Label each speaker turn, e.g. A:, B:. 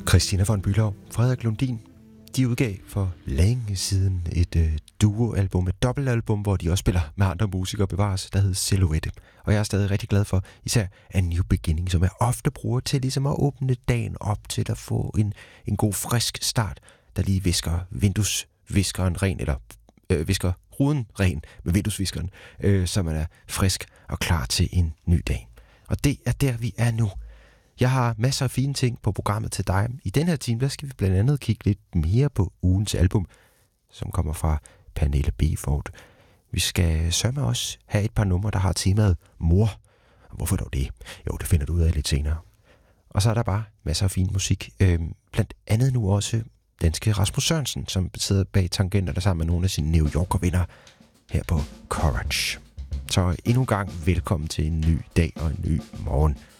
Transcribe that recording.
A: Christina von Bülow, Frederik Lundin, de udgav for længe siden et duoalbum, et dobbeltalbum, hvor de også spiller med andre musikere bevares, der hedder Silhouette. Og jeg er stadig rigtig glad for især A New Beginning, som jeg ofte bruger til ligesom at åbne dagen op til at få en god frisk start, der lige visker vinduesviskeren ren, eller visker ruden ren med vinduesviskeren, så man er frisk og klar til en ny dag. Og det er der, vi er nu. Jeg har masser af fine ting på programmet til dig. I den her time, der skal vi blandt andet kigge lidt mere på ugens album, som kommer fra Pernille Befort. Vi skal sørme også have et par numre, der har temaet mor. Hvorfor dog det? Jo, det finder du ud af lidt senere. Og så er der bare masser af fin musik. Blandt andet nu også danske Rasmus Sørensen, som sidder bag tangenterne sammen med nogle af sine New Yorker-venner her på Courage. Så endnu en gang velkommen til en ny dag og en ny morgen.